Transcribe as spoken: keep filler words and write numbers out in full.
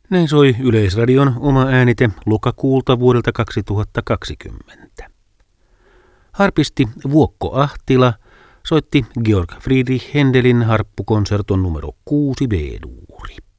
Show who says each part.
Speaker 1: Näin soi Yleisradion oma äänite lokakuulta vuodelta kaksituhattakaksikymmentä. Harpisti Vuokko Ahtila soitti Georg Friedrich Händelin harppukonserton numero kuusi B-duuri.